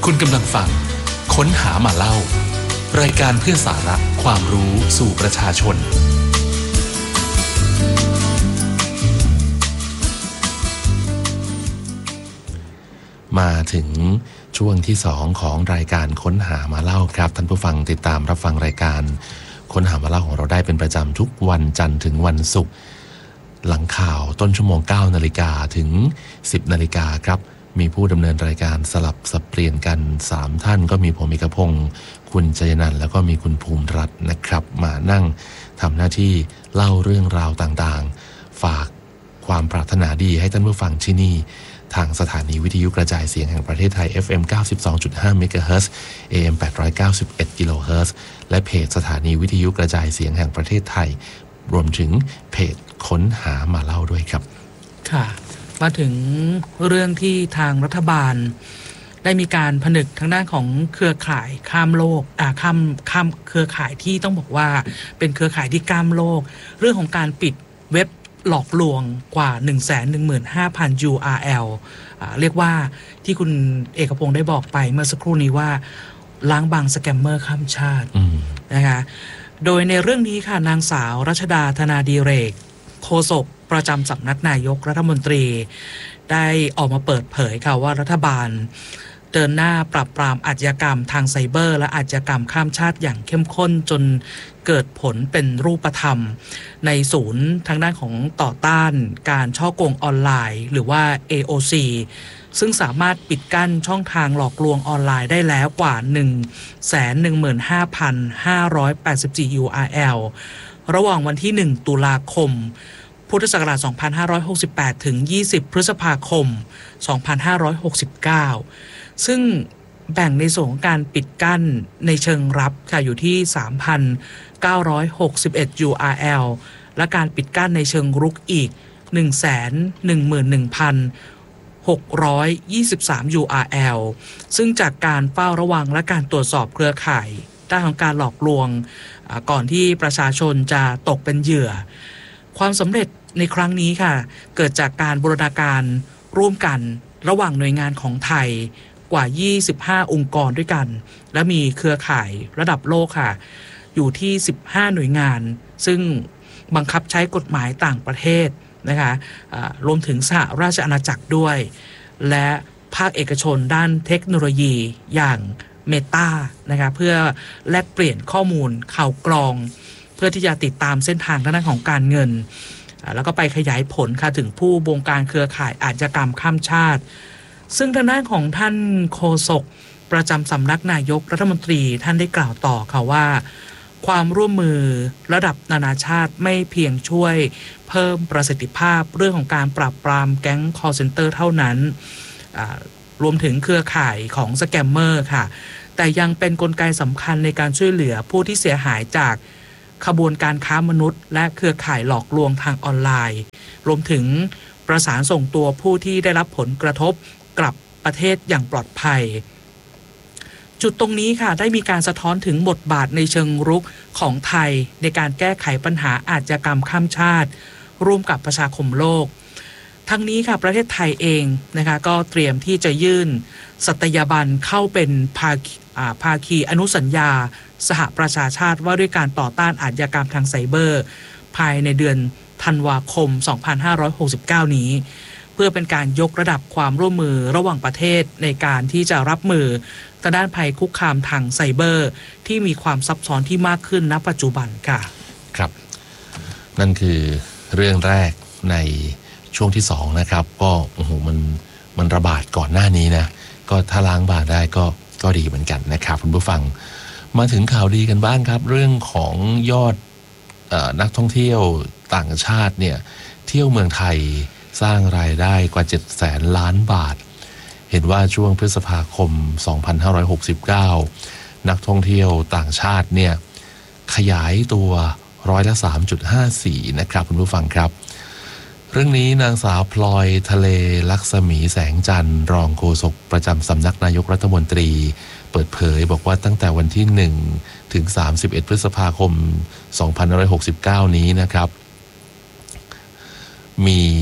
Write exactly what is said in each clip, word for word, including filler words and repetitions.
คุณกำลังฟังค้นหามาเล่ารายการเพื่อสาระความรู้สู่ประชาชนมาถึงช่วงที่สองของรายการค้นหามาเล่าครับท่านผู้ฟังติดตามรับฟังรายการค้นหามาเล่าของเราได้เป็นประจำทุกวันจันทร์ถึงวันศุกร์หลังข่าวต้นชั่วโมง เก้านาฬิกา ถึง สิบนาฬิกาครับมีผู้ดำเนินรายการสลับสับเปลี่ยนกันสามท่านก็มีผมเอกพงศ์คุณจยนันท์แล้วก็มีคุณภูมิรัตน์นะครับมานั่งทำหน้าที่เล่าเรื่องราวต่างๆฝากความปรารถนาดีให้ท่านผู้ฟังที่นี่ทางสถานีวิทยุกระจายเสียงแห่งประเทศไทย เอฟ เอ็ม เก้าสิบสองจุดห้า เมกะเฮิรตซ์ เอ เอ็ม แปดร้อยเก้าสิบเอ็ด กิโลเฮิรตซ์และเพจสถานีวิทยุกระจายเสียงแห่งประเทศไทยรวมถึงเพจค้นหามาเล่าด้วยครับค่ะมาถึงเรื่องที่ทางรัฐบาลได้มีการผนึกทางด้านของเครือข่ายข้ามโลกอ่าข้ามข้ามเครือข่ายที่ต้องบอกว่าเป็นเครือข่ายที่ข้ามโลกเรื่องของการปิดเว็บหลอกลวงกว่า หนึ่งแสนหนึ่งหมื่นห้าพัน ยู อาร์ แอล อ่าเรียกว่าที่คุณเอกพงศ์ได้บอกไปเมื่อสักครู่นี้ว่าล้างบางสแกมเมอร์ข้ามชาตินะคะโดยในเรื่องนี้ค่ะนางสาวรัชดาธนาดีเรกโฆษกประจำสำนักนายกรัฐมนตรีได้ออกมาเปิดเผยค่ะว่ารัฐบาลเดินหน้าปราบปรามอาชญากรรมทางไซเบอร์และอาชญากรรมข้ามชาติอย่างเข้มข้นจนเกิดผลเป็นรูปธรรมในศูนย์ทางด้านของต่อต้านการฉ้อโกงออนไลน์หรือว่า เอ โอ ซี ซึ่งสามารถปิดกั้นช่องทางหลอกลวงออนไลน์ได้แล้วกว่า หนึ่งแสนหนึ่งหมื่นห้าพันห้าร้อยแปดสิบสี่ ยู อาร์ แอล ระหว่างวันที่หนึ่งตุลาคมพุทธศักราชสองพันห้าร้อยหกสิบแปดถึงยี่สิบพฤษภาคมสองพันห้าร้อยหกสิบเก้าซึ่งแบ่งในส่วนของการปิดกั้นในเชิงรับค่ะอยู่ที่ สามพันเก้าร้อยหกสิบเอ็ด ยู อาร์ แอล และการปิดกั้นในเชิงรุกอีก หนึ่งแสนหนึ่งหมื่นหนึ่งพันหกร้อยยี่สิบสาม ยู อาร์ แอล ซึ่งจากการเฝ้าระวังและการตรวจสอบเครือข่ายด้านของการหลอกลวงก่อนที่ประชาชนจะตกเป็นเหยื่อความสำเร็จในครั้งนี้ค่ะเกิดจากการบูรณาการร่วมกันระหว่างหน่วยงานของไทยกว่ายี่สิบห้าองค์กรด้วยกันและมีเครือข่ายระดับโลกค่ะอยู่ที่สิบห้าหน่วยงานซึ่งบังคับใช้กฎหมายต่างประเทศนะคะรวมถึงสหราชอาณาจักรด้วยและภาคเอกชนด้านเทคโนโลยีอย่างเมตานะคะเพื่อแลกเปลี่ยนข้อมูลข่าวกรองเพื่อที่จะติดตามเส้นทางทางด้านของการเงินแล้วก็ไปขยายผลค่ะถึงผู้บงการเครือข่ายอาชญากรรมข้ามชาติซึ่งทางด้านของท่านโฆษกประจำสำนักนายกรัฐมนตรีท่านได้กล่าวต่อค่ะว่าความร่วมมือระดับนานาชาติไม่เพียงช่วยเพิ่มประสิทธิภาพเรื่องของการปราบปรามแก๊ง call center เท่านั้นรวมถึงเครือข่ายของสแกมเมอร์ค่ะแต่ยังเป็นกลไกสำคัญในการช่วยเหลือผู้ที่เสียหายจากขบวนการค้ามนุษย์และเครือข่ายหลอกลวงทางออนไลน์รวมถึงประสานส่งตัวผู้ที่ได้รับผลกระทบกลับประเทศอย่างปลอดภัยจุดตรงนี้ค่ะได้มีการสะท้อนถึงบทบาทในเชิงรุกของไทยในการแก้ไขปัญหาอาชญากรรมข้ามชาติร่วมกับประชาคมโลกทั้งนี้ค่ะประเทศไทยเองนะคะก็เตรียมที่จะยื่นสัตยาบันเข้าเป็นภาคีภาคีอนุสัญญาสหประชาชาติว่าด้วยการต่อต้านอาชญากรรมทางไซเบอร์ภายในเดือนธันวาคมสองพันห้าร้อยหกสิบเก้านี้เพื่อเป็นการยกระดับความร่วมมือระหว่างประเทศในการที่จะรับมือทางด้านภัยคุกคามทางไซเบอร์ที่มีความซับซ้อนที่มากขึ้นณปัจจุบันค่ะครับนั่นคือเรื่องแรกในช่วงที่สองนะครับก็โอ้โหมันมันระบาดก่อนหน้านี้นะก็ถ้าล้างบาปได้ก็ก็ดีเหมือนกันนะครับคุณผู้ฟังมาถึงข่าวดีกันบ้างครับเรื่องของยอดเอ่อนักท่องเที่ยวต่างชาติเนี่ยเที่ยวเมืองไทยสร้างรายได้กว่าเจ็ดแสนล้านบาทเห็นว่าช่วงพฤษภาคมสองพันห้าร้อยหกสิบเก้านักท่องเที่ยวต่างชาติเนี่ยขยายตัวร้อยละ สามจุดห้าสี่ นะครับคุณผู้ฟังครับเรื่องนี้นางสาวพลอยทะเลลักษมีแสงจันทร์รองโฆษกประจำสำนักนายกรัฐมนตรีเปิดเผยบอกว่าตั้งแต่วันที่หนึ่งถึงสามสิบเอ็ดพฤษภาคมสองพันห้าร้อยหกสิบเก้านี้นะครับมี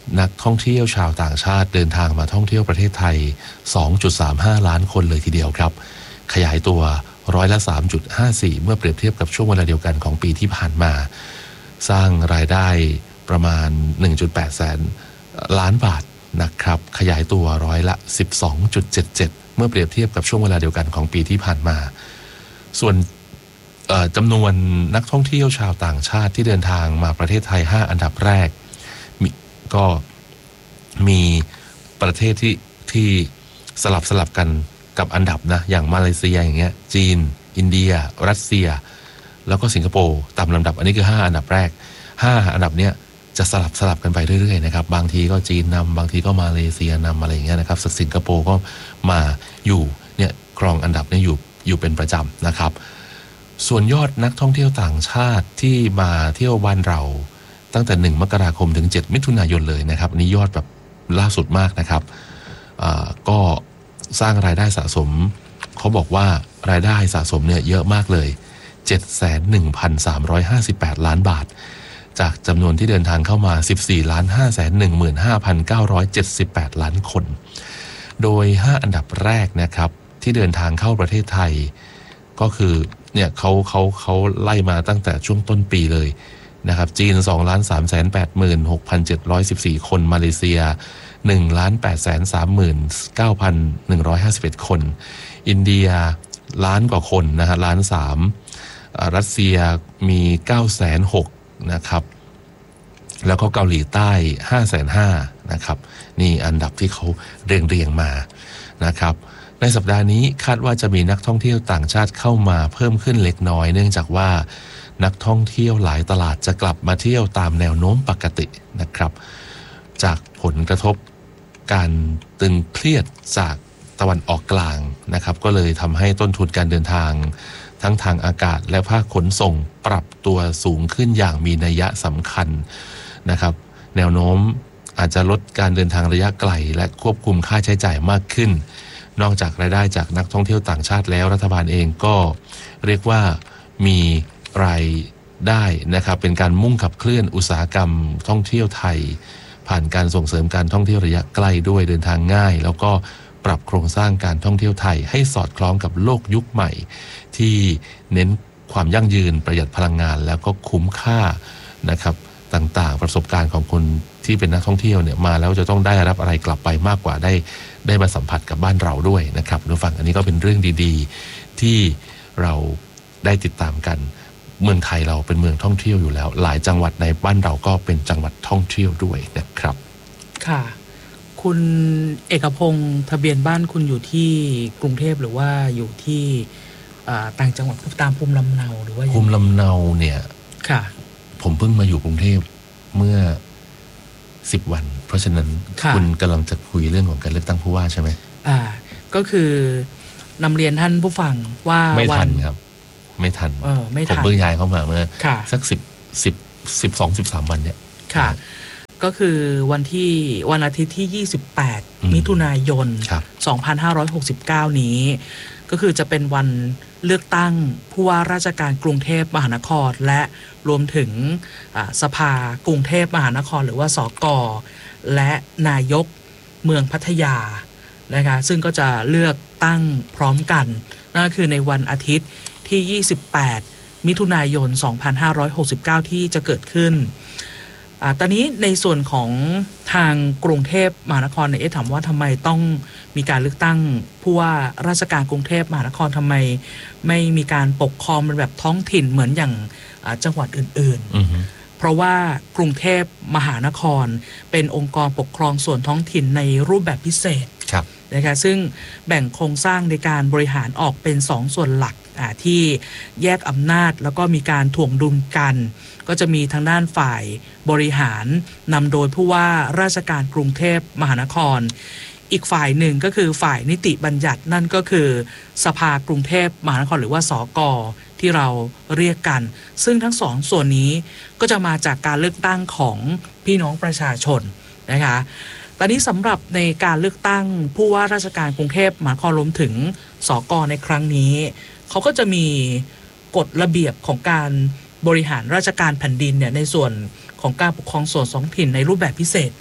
นักท่องเที่ยวชาวต่างชาติเดินทางมาท่องเที่ยวประเทศไทย สองจุดสามห้า ล้านคนเลยทีเดียวครับขยายตัวร้อยละ สามจุดห้าสี่ เมื่อเปรียบเทียบกับช่วงเวลาเดียวกันของปีที่ผ่านมาสร้างรายได้ประมาณ หนึ่งจุดแปด แสนล้านบาทนะครับขยายตัวร้อยละ สิบสองจุดเจ็ดเจ็ด เมื่อเปรียบเทียบกับช่วงเวลาเดียวกันของปีที่ผ่านมาส่วนจำนวนนักท่องเที่ยวชาวต่างชาติที่เดินทางมาประเทศไทยห้าอันดับแรกก็มีประเทศที่ที่สลับสลับกันกับอันดับนะอย่างมาเลเซียอย่างเงี้ยจีนอินเดียรัสเซียแล้วก็สิงคโปร์ตามลำดับอันนี้คือห้าอันดับแรกห้าอันดับเนี้ยจะสลับสลับกันไปเรื่อยๆนะครับบางทีก็จีนนำบางทีก็มาเลเซียนำอะไรอย่างเงี้ยนะครับสิงคโปร์ก็มาอยู่เนี่ยครองอันดับนี้อยู่อยู่เป็นประจำนะครับส่วนยอดนักท่องเที่ยวต่างชาติที่มาเที่ยวบ้านเราตั้งแต่หนึ่งมกราคมถึงเจ็ดมิถุนายนเลยนะครับอันนี้ยอดแบบล่าสุดมากนะครับก็สร้างรายได้สะสมเขาบอกว่ารายได้สะสมเนี่ยเยอะมากเลย เจ็ดแสนหนึ่งพันสามร้อยห้าสิบแปด ล้านบาทจากจำนวนที่เดินทางเข้ามา สิบสี่ล้านห้าแสนหนึ่งหมื่นห้าพันเก้าร้อยเจ็ดสิบแปด ล้านคนโดยห้าอันดับแรกนะครับที่เดินทางเข้าประเทศไทยก็คือเนี่ยเขาเขาเขาไล่มาตั้งแต่ช่วงต้นปีเลยนะครับจีน สองล้านสามแสนแปดหมื่นหกพันเจ็ดร้อยสิบสี่ คนมาเลเซีย หนึ่งล้านแปดแสนสามหมื่นเก้าพันหนึ่งร้อยห้าสิบเอ็ด คนอินเดียล้านกว่าคนนะฮะล้านสามรัสเซียมี เก้าแสนหก นะครับแล้วก็เกาหลีใต้ ห้าแสนห้า นะครับนี่อันดับที่เขาเรียงเรียงมานะครับในสัปดาห์นี้คาดว่าจะมีนักท่องเที่ยวต่างชาติเข้ามาเพิ่มขึ้นเล็กน้อยเนื่องจากว่านักท่องเที่ยวหลายตลาดจะกลับมาเที่ยวตามแนวโน้มปกตินะครับจากผลกระทบการตึงเครียดจากตะวันออกกลางนะครับก็เลยทำให้ต้นทุนการเดินทางทั้งทางอากาศและภาคขนส่งปรับตัวสูงขึ้นอย่างมีนัยยะสำคัญนะครับแนวโน้มอาจจะลดการเดินทางระยะไกลและควบคุมค่าใช้จ่ายมากขึ้นนอกจากรายได้จากนักท่องเที่ยวต่างชาติแล้วรัฐบาลเองก็เรียกว่ามีรายได้นะครับเป็นการมุ่งขับเคลื่อนอุตสาหกรรมท่องเที่ยวไทยผ่านการส่งเสริมการท่องเที่ยวระยะใกล้ด้วยเดินทางง่ายแล้วก็ปรับโครงสร้างการท่องเที่ยวไทยให้สอดคล้องกับโลกยุคใหม่ที่เน้นความยั่งยืนประหยัดพลังงานแล้วก็คุ้มค่านะครับต่างๆประสบการณ์ของคนที่เป็นนักท่องเที่ยวเนี่ยมาแล้วจะต้องได้รับอะไรกลับไปมากกว่าได้ได้มาสัมผัสกับบ้านเราด้วยนะครับคุณผู้ฟังอันนี้ก็เป็นเรื่องดีๆที่เราได้ติดตามกันเมืองไทยเราเป็นเมืองท่องเที่ยวอยู่แล้วหลายจังหวัดในบ้านเราก็เป็นจังหวัดท่องเที่ยวด้วยนะครับค่ะคุณเอกพงศ์ทะเบียนบ้านคุณอยู่ที่กรุงเทพหรือว่าอยู่ที่ต่างจังหวัดตามภูมิลำเนาหรือว่าภูมิลำเนาเนี่ยค่ะผมเพิ่งมาอยู่กรุงเทพเมื่อสิบวันเพราะฉะนั้น คุณกำลังจะคุยเรื่องของการเลือกตั้งผู้ว่าใช่ไหมอ่าก็คือนำเรียนท่านผู้ฟังว่าไม่ทันครับไม่ทันเออไม่ทันผมเพิ่งย้ายเข้ามาเมื่อสักสิบสิบสิบสองสิบสามวันเนี่ยค่ะก็คือวันที่วันอาทิตย์ที่ยี่สิบแปดมิถุนายนสองพันห้าร้อยหกสิบเก้านี้ก็คือจะเป็นวันเลือกตั้งผู้ว่าราชการกรุงเทพมหานครและรวมถึงสภากรุงเทพมหานครหรือว่าสก.และนายกเมืองพัทยานะคะซึ่งก็จะเลือกตั้งพร้อมกันนั่นก็คือในวันอาทิตย์ที่ยี่สิบแปดมิถุนายนสองพันห้าร้อยหกสิบเก้าที่จะเกิดขึ้นอ่าตอนนี้ในส่วนของทางกรุงเทพมหานครเนี่ยเอ๊ะถามว่าทำไมต้องมีการเลือกตั้งผู้ว่าราชการกรุงเทพมหานครทำไมไม่มีการปกครองเป็นแบบท้องถิ่นเหมือนอย่างจังหวัดอื่นๆเพราะว่ากรุงเทพมหานครเป็นองค์กรปกครองส่วนท้องถิ่นในรูปแบบพิเศษนะคะซึ่งแบ่งโครงสร้างในการบริหารออกเป็นสองส่วนหลักที่แยกอำนาจแล้วก็มีการถ่วงดุลกันก็จะมีทางด้านฝ่ายบริหารนำโดยผู้ว่าราชการกรุงเทพมหานครอีกฝ่ายหนึ่งก็คือฝ่ายนิติบัญญัตินั่นก็คือสภากรุงเทพมหานครหรือว่าสก.ที่เราเรียกกันซึ่งทั้งสองส่วนนี้ก็จะมาจากการเลือกตั้งของพี่น้องประชาชนนะคะตอนนี้สำหรับในการเลือกตั้งผู้ว่าราชการกรุงเทพมหานครรวมถึงสก.ในครั้งนี้เขาก็จะมีกฎระเบียบของการบริหารราชการแผ่นดินเนี่ยในส่วนของการปกครองส่วนท้องถิ่นในรูปแบบพิเศษเนี่ย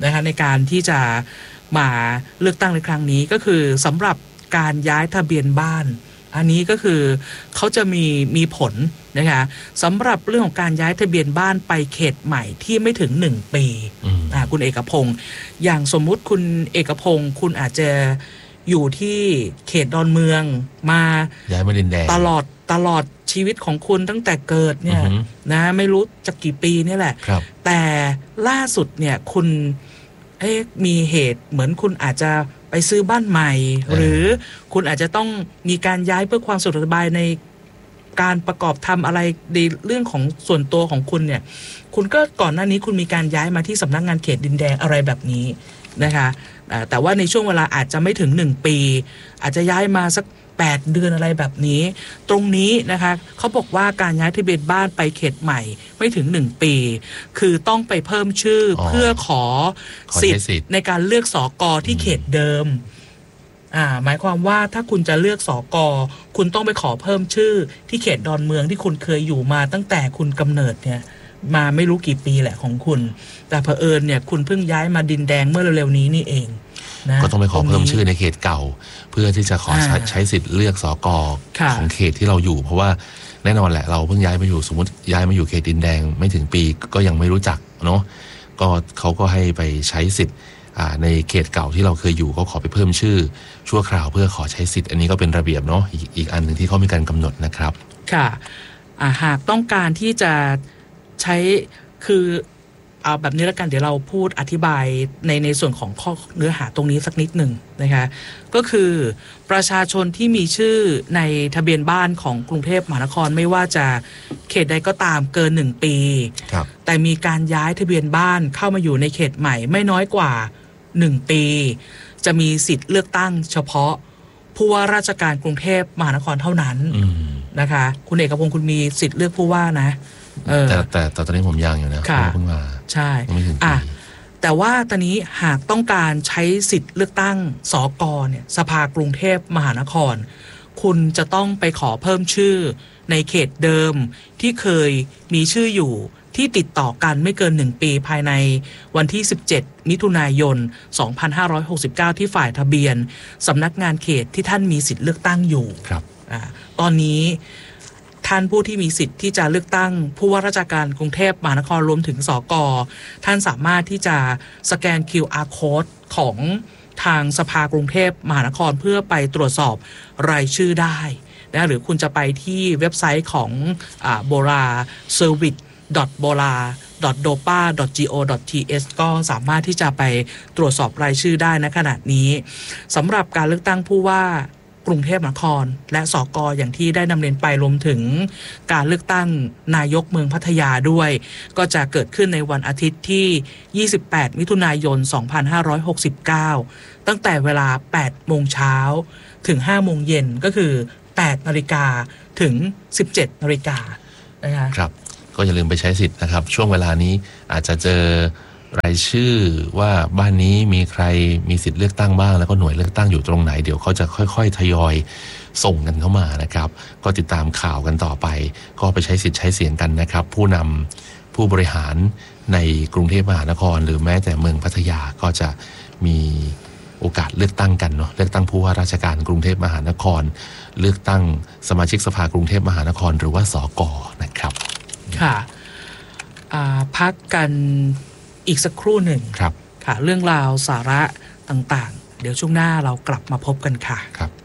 นะคะในการที่จะมาเลือกตั้งในครั้งนี้ก็คือสำหรับการย้ายทะเบียนบ้านอันนี้ก็คือเขาจะมีมีผลนะคะสำหรับเรื่องของการย้ายทะเบียนบ้านไปเขตใหม่ที่ไม่ถึงหนึ่งปีอ่าคุณเอกพงศ์อย่างสมมุติคุณเอกพงศ์คุณอาจจะอยู่ที่เขตดอนเมืองมาย้ายมาดินแดงตลอดตลอดชีวิตของคุณตั้งแต่เกิดเนี่ยนะไม่รู้จะกี่ปีนี่แหละแต่ล่าสุดเนี่ยคุณเอ๊ะมีเหตุเหมือนคุณอาจจะไปซื้อบ้านใหม่หรือคุณอาจจะต้องมีการย้ายเพื่อความสะดวกสบายในการประกอบทำอะไรในเรื่องของส่วนตัวของคุณเนี่ยคุณก็ก่อนหน้านี้คุณมีการย้ายมาที่สำนักงานเขตดินแดงอะไรแบบนี้นะคะแต่ว่าในช่วงเวลาอาจจะไม่ถึงหนึ่งปีอาจจะย้ายมาสักแปดเดือนอะไรแบบนี้ตรงนี้นะคะเขาบอกว่าการย้ายทะเบียนบ้านไปเขตใหม่ไม่ถึงหนึ่งปีคือต้องไปเพิ่มชื่อเพื่อขอสิทธิ์ในการเลือกสกที่เขตเดิมอ่าหมายความว่าถ้าคุณจะเลือกสกคุณต้องไปขอเพิ่มชื่อที่เขตดอนเมืองที่คุณเคยอยู่มาตั้งแต่คุณกำเนิดเนี่ยมาไม่รู้กี่ปีแหละของคุณแต่เผอิญเนี่ยคุณเพิ่งย้ายมาดินแดงเมื่อเร็วๆนี้นี่เองก็ต้องไปขอเพิ่มชื่อในเขตเก่าเพื่อที่จะขอใช้สิทธิ์เลือกสกของเขตที่เราอยู่เพราะว่าแน่นอนแหละเราเพิ่งย้ายมาอยู่สมมติย้ายมาอยู่เขตดินแดงไม่ถึงปีก็ยังไม่รู้จักเนาะก็เขาก็ให้ไปใช้สิทธิ์ในเขตเก่าที่เราเคยอยู่ก็ขอไปเพิ่มชื่อชั่วคราวเพื่อขอใช้สิทธิ์อันนี้ก็เป็นระเบียบเนาะอีกอีกอันหนึ่งที่เขามีการกำหนดนะครับค่ะหากต้องการที่จะใช้คือเอาแบบนี้แล้วกันเดี๋ยวเราพูดอธิบายในในส่วนของข้อเนื้อหาตรงนี้สักนิดหนึ่งนะคะก็คือประชาชนที่มีชื่อในทะเบียนบ้านของกรุงเทพมหานครไม่ว่าจะเขตใดก็ตามเกินหนึ่งปีแต่มีการย้ายทะเบียนบ้านเข้ามาอยู่ในเขตใหม่ไม่น้อยกว่าหนึ่งปีจะมีสิทธิ์เลือกตั้งเฉพาะผู้ว่าราชการกรุงเทพมหานครเท่านั้นนะคะคุณเอกพงศ์คุณมีสิทธิ์เลือกผู้ว่านะแต่แต่แต่ตอนนี้ผมยังอยู่นะเพิ่งมาใช่อ่ะแต่ว่าตอนนี้หากต้องการใช้สิทธิ์เลือกตั้งสกเนี่ยสภากรุงเทพมหานครคุณจะต้องไปขอเพิ่มชื่อในเขตเดิมที่เคยมีชื่ออยู่ที่ติดต่อกันไม่เกินหนึ่งปีภายในวันที่สิบเจ็ดมิถุนายนสองพันห้าร้อยหกสิบเก้าที่ฝ่ายทะเบียนสำนักงานเขตที่ท่านมีสิทธิ์เลือกตั้งอยู่ครับอ่าตอนนี้ท่านผู้ที่มีสิทธิ์ที่จะเลือกตั้งผู้ว่าราชการกรุงเทพมหานครรวมถึงสกท่านสามารถที่จะสแกน คิว อาร์ Code ของทางสภากรุงเทพมหานครเพื่อไปตรวจสอบรายชื่อได้นะหรือคุณจะไปที่เว็บไซต์ของอ่า โบรา เซอร์วิส ดอท โบรา ดอท โดปา ดอท จี โอ ดอท ที เอช ก็สามารถที่จะไปตรวจสอบรายชื่อได้ณขณะนี้สำหรับการเลือกตั้งผู้ว่ากรุงเทพมหานครและสกอย่างที่ได้นำเรียนไปรวมถึงการเลือกตั้งนายกเมืองพัทยาด้วยก็จะเกิดขึ้นในวันอาทิตย์ที่ยี่สิบแปดมิถุนายนสองพันห้าร้อยหกสิบเก้าตั้งแต่เวลาแปดโมงเช้าถึงห้าโมงเย็นก็คือแปดนาฬิกาถึงสิบเจ็ดนาฬิกานะคะครับก็อย่าลืมไปใช้สิทธิ์นะครับช่วงเวลานี้อาจจะเจอรายชื่อว่าบ้านนี้มีใครมีสิทธิ์เลือกตั้งบ้างแล้วก็หน่วยเลือกตั้งอยู่ตรงไหนเดี๋ยวเขาจะค่อยๆทยอยส่งกันเข้ามานะครับก็ติดตามข่าวกันต่อไปก็ไปใช้สิทธิ์ใช้เสียงกันนะครับผู้นำผู้บริหารในกรุงเทพมหานครหรือแม้แต่เมืองพัทยาก็จะมีโอกาสเลือกตั้งกันเนาะเลือกตั้งผู้ว่าราชการกรุงเทพมหานครเลือกตั้งสมาชิกสภากรุงเทพมหานครหรือว่าสกนะครับค่ะพักกันอีกสักครู่หนึ่งครับค่ะเรื่องราวสาระต่างๆเดี๋ยวช่วงหน้าเรากลับมาพบกันค่ะครับ